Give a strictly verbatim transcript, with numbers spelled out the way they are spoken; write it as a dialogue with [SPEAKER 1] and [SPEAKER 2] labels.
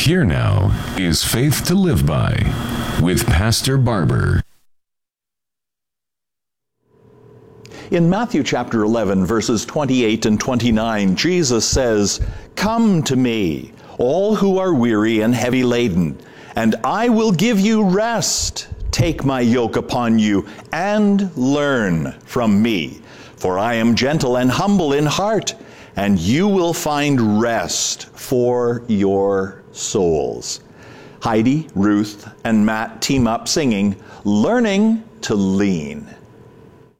[SPEAKER 1] Here now is Faith to Live By with Pastor Barber.
[SPEAKER 2] In Matthew chapter eleven, verses twenty-eight and twenty-nine, Jesus says, "Come to me, all who are weary and heavy laden, and I will give you rest. Take my yoke upon you and learn from me, for I am gentle and humble in heart, and you will find rest for your souls." Heidi, Ruth, and Matt team up singing, "Learning to Lean."